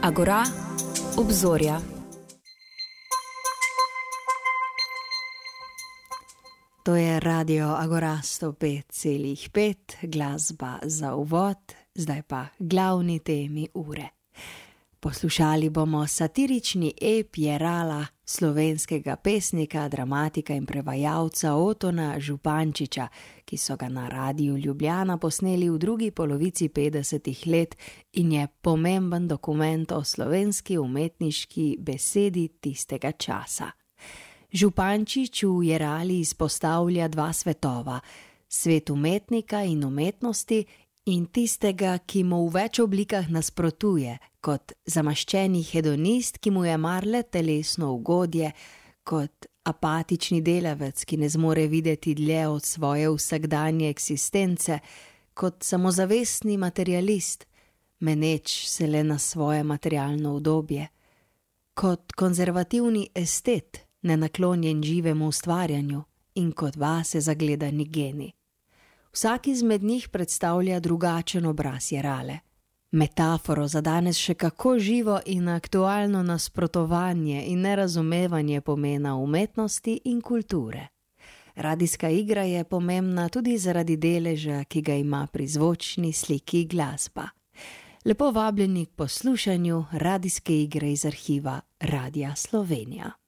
Agora, obzorja. To je radio Agora 105,5, glasba za uvod, zdaj pa glavni temi ure. Poslušali bomo satirični ep Jerala, slovenskega pesnika, dramatika in prevajalca Otona Župančiča, ki so ga na Radiu Ljubljana posneli v drugi polovici 50. let in je pomemben dokument o slovenski umetniški besedi tistega časa. Župančič v Jerali izpostavlja dva svetova, svet umetnika in umetnosti in tistega, ki mu v več oblikah nasprotuje, kot zamaščeni hedonist, ki mu je mar le telesno ugodje, kot apatični delavec, ki ne zmore videti dlje od svoje vsakdanje eksistence, kot samozavestni materialist, meneč se le na svoje materialno udobje, kot konzervativni estet, nenaklonjen živemu ustvarjanju in kot vase zagledani genij. Vsak izmed njih predstavlja drugačen obraz Jerale. Metaforo za danes še kako živo in aktualno nasprotovanje in nerazumevanje pomena umetnosti in kulture. Radijska igra je pomembna tudi zaradi deleža, ki ga ima pri zvočni sliki glasba. Lepo vabljeni k poslušanju radijske igre iz arhiva Radia Slovenija.